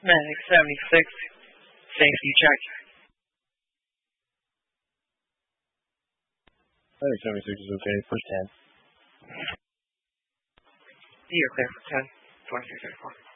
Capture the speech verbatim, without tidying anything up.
Medic seventy-six, safety check. Medic seventy-six is okay, push ten. You're clear for ten, twenty-six thirty-four.